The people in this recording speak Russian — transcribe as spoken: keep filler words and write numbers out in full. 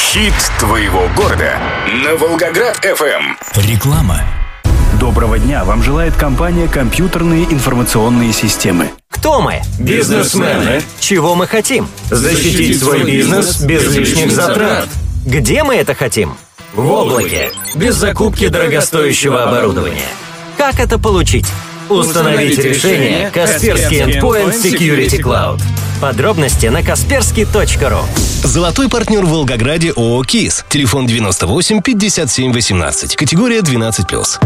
Хит твоего города на Волгоград эф эм. Реклама. Доброго дня! Вам желает компания «Компьютерные информационные системы». Кто мы? Бизнесмены. Чего мы хотим? Защитить свой бизнес без лишних затрат. Где мы это хотим? В облаке. Без закупки дорогостоящего оборудования. Как это получить? Установить решение Kaspersky Endpoint Security Cloud. Подробности на касперский точка ру. Золотой партнер в Волгограде ООО «КИС». Телефон девяносто восемь пятьдесят семь восемнадцать. Категория двенадцать плюс.